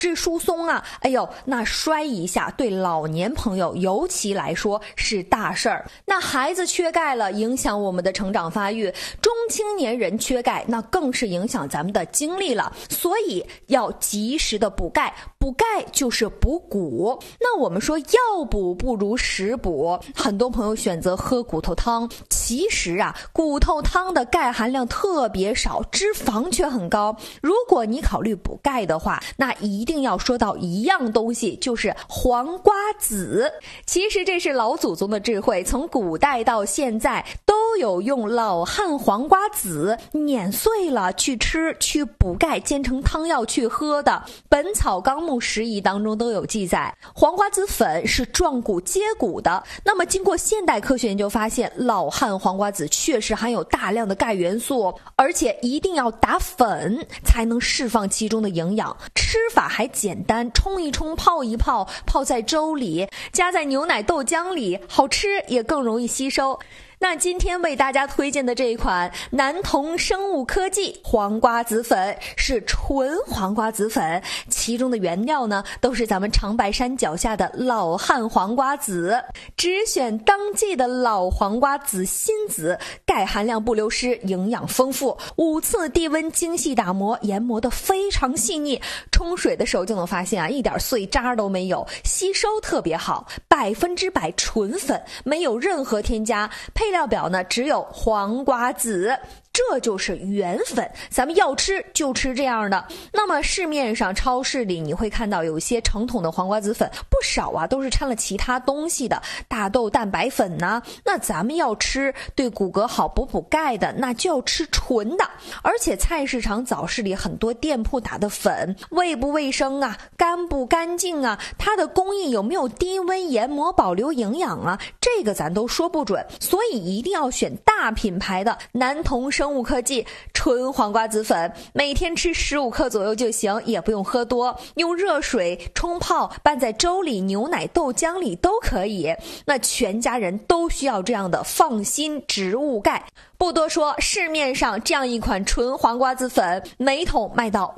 质疏松啊，哎呦，那摔一下对老年朋友尤其来说是大事儿。那孩子缺钙了，影响我们的成长发育，中青年人缺钙，那更是影响咱们的精力了。所以要及时的补钙，补钙就是补骨。那我们说药补不如食补，很多朋友选择喝骨头汤，其实啊，骨头汤的钙含量特别少，脂肪却很高。如果你考虑补钙的话，那一定要说到一样东西，就是黄瓜子。其实这是老祖宗的智慧，从古代到现在都有用老汉黄瓜子碾碎了去吃，去补钙，煎成汤药去喝的。本草纲目拾遗当中都有记载，黄瓜子粉是壮骨接骨的。那么经过现代科学研究发现，老汉黄瓜子确实含有大量的钙元素，而且一定要打粉才能释放其中的营养。吃法还简单，冲一冲，泡一泡，泡在粥里，加在牛奶豆浆里，好吃也更容易吸收。那今天为大家推荐的这一款南同生物科技黄瓜子粉是纯黄瓜子粉，其中的原料呢都是咱们长白山脚下的老汉黄瓜子，只选当季的老黄瓜子心子，钙含量不流失，营养丰富，5次低温精细打磨，研磨得非常细腻，冲水的时候就能发现啊，一点碎渣都没有，吸收特别好，100%纯粉，没有任何添加，配料表呢只有黄瓜子，这就是原粉，咱们要吃就吃这样的。那么市面上超市里你会看到有一些成桶的黄瓜子粉，不少啊都是掺了其他东西的，大豆蛋白粉呐。那咱们要吃对骨骼好补钙的，那就要吃纯的。而且菜市场早市里很多店铺打的粉，卫不卫生啊，干不干净啊，它的工艺有没有低温研磨保留营养啊，这个咱都说不准。所以一定要选大品牌的南同生物科技纯黄瓜子粉，每天吃15克左右就行，也不用喝多，用热水冲泡，拌在粥里、牛奶豆浆里都可以。那全家人都需要这样的放心植物钙。不多说，市面上这样一款纯黄瓜子粉，每桶卖到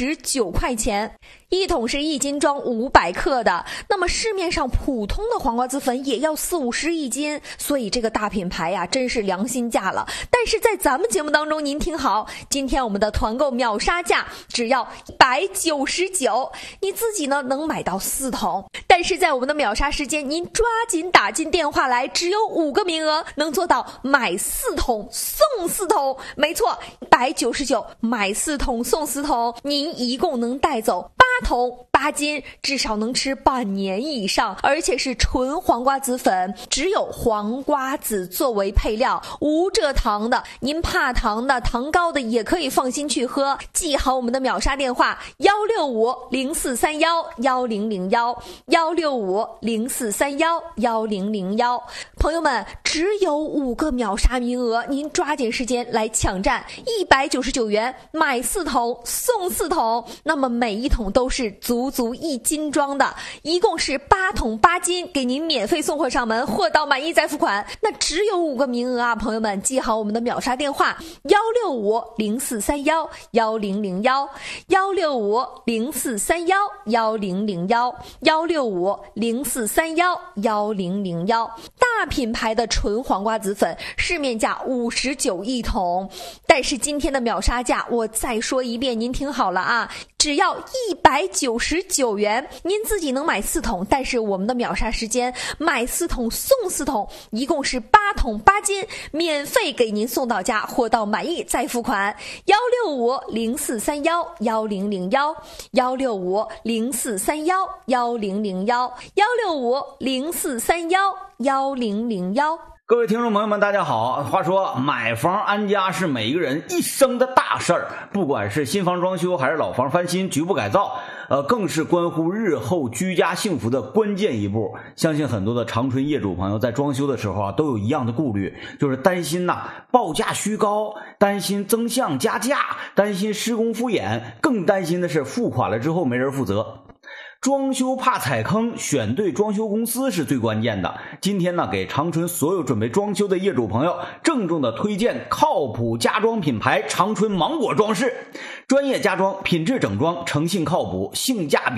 59块钱，一桶是1斤装500克的，那么市面上普通的黄瓜子粉也要40-50一斤，所以这个大品牌呀，真是良心价了。但是在咱们节目当中，您听好，今天我们的团购秒杀价只要199，你自己呢能买到4桶。但是在我们的秒杀时间，您抓紧打进电话来，只有5个名额，能做到买4桶送4桶。没错，199买4桶送4桶，您一共能带走8桶8斤，至少能吃半年以上，而且是纯黄瓜子粉，只有黄瓜子作为配料，无蔗糖的，您怕糖的、糖高的也可以放心去喝。记好我们的秒杀电话：165-0431-1001，165-0431-1001。朋友们，只有5个秒杀名额，您抓紧时间来抢占，199元买4桶送4桶，那么每一桶都是足1斤装的，一共是8桶8斤，给您免费送货上门，货到满意再付款。那只有5个名额啊，朋友们，记好我们的秒杀电话：165-0431-1001，165-0431-1001，165-0431-1001。大品牌的纯黄瓜子粉市面价59一桶，但是今天的秒杀价我再说一遍，您听好了啊，只要199元，您自己能买4桶，但是我们的秒杀时间买4桶送4桶，一共是8桶8斤，免费给您送到家，货到满意再付款。165-0431-1001，165-0431-1001，165-0431-1001。 各位听众朋友们大家好，话说买房安家是每一个人一生的大事儿，不管是新房装修还是老房翻新局部改造，更是关乎日后居家幸福的关键一步。相信很多的长春业主朋友在装修的时候都有一样的顾虑，就是担心报价虚高，担心增项加价，担心施工敷衍，更担心的是付款了之后没人负责。 装修怕踩坑，选对装修公司是最关键的。今天呢，给长春所有准备装修的业主朋友郑重的推荐靠谱家装品牌长春芒果装饰，专业家装，品质整装，诚信靠谱，性价比